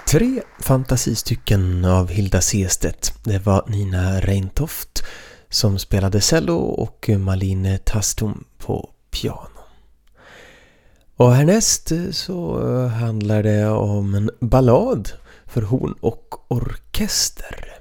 3 fantasistycken av Hilda Sestedt. Det var Nina Reintoft som spelade cello och Malin Tastum på piano. Och härnäst så handlar det om en ballad för horn och orkester.